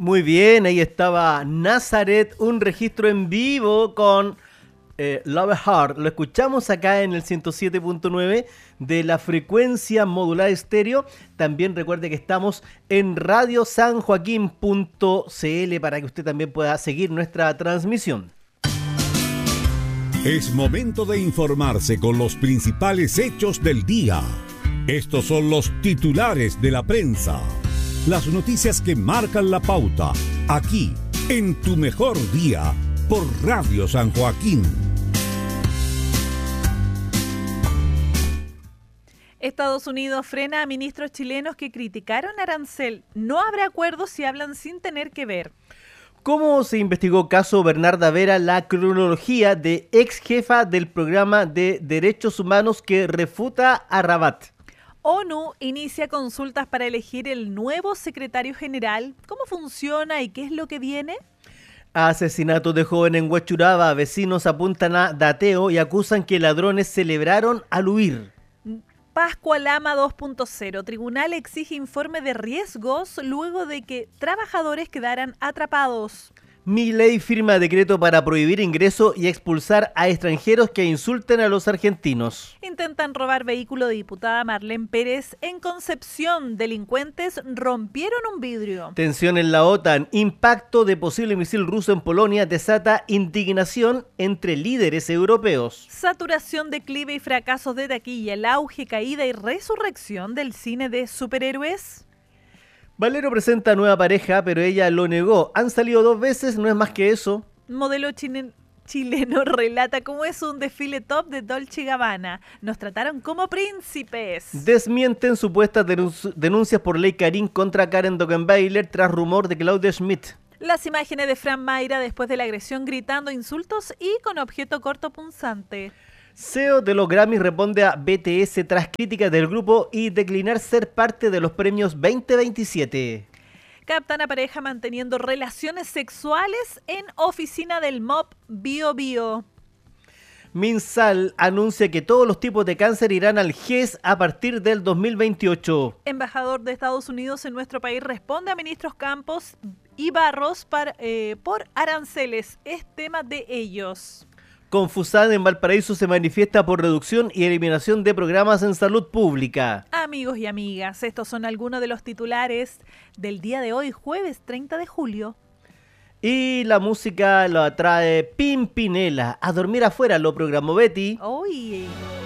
Muy bien, ahí estaba Nazareth, un registro en vivo con Love Heart. Lo escuchamos acá en el 107.9 de la frecuencia modulada estéreo. También recuerde que estamos en radiosanjoaquin.cl para que usted también pueda seguir nuestra transmisión. Es momento de informarse con los principales hechos del día. Estos son los titulares de la prensa. Las noticias que marcan la pauta, aquí, en Tu Mejor Día, por Radio San Joaquín. Estados Unidos frena a ministros chilenos que criticaron arancel. No habrá acuerdos si hablan sin tener que ver. ¿Cómo se investigó caso Bernarda Vera? La cronología de ex jefa del programa de derechos humanos que refuta a Rabat. ONU inicia consultas para elegir el nuevo secretario general. ¿Cómo funciona y qué es lo que viene? Asesinato de joven en Huachuraba. Vecinos apuntan a dateo y acusan que ladrones celebraron al huir. Pascua Lama 2.0. Tribunal exige informe de riesgos luego de que trabajadores quedaran atrapados. Milei firma decreto para prohibir ingreso y expulsar a extranjeros que insulten a los argentinos. Intentan robar vehículo de diputada Marlene Pérez en Concepción. Delincuentes rompieron un vidrio. Tensión en la OTAN. Impacto de posible misil ruso en Polonia desata indignación entre líderes europeos. Saturación, declive y fracasos de taquilla. El auge, caída y resurrección del cine de superhéroes. Valero presenta nueva pareja, pero ella lo negó. Han salido 2 veces, no es más que eso. Modelo chileno relata cómo es un desfile top de Dolce & Gabbana. Nos trataron como príncipes. Desmienten supuestas denuncias por ley Karim contra Karen Dockenbailer tras rumor de Claudia Schmidt. Las imágenes de Fran Mayra después de la agresión gritando insultos y con objeto cortopunzante. CEO de los Grammys responde a BTS tras críticas del grupo y declinar ser parte de los premios 2027. Captan a pareja manteniendo relaciones sexuales en oficina del MOP Bio Bio. Minsal anuncia que todos los tipos de cáncer irán al GES a partir del 2028. Embajador de Estados Unidos en nuestro país responde a ministros Campos y Barros por aranceles. Es tema de ellos. Confusan en Valparaíso se manifiesta por reducción y eliminación de programas en salud pública. Amigos y amigas, estos son algunos de los titulares del día de hoy, jueves 30 de julio. Y la música la trae Pimpinela. A dormir afuera lo programó Betty. Oye.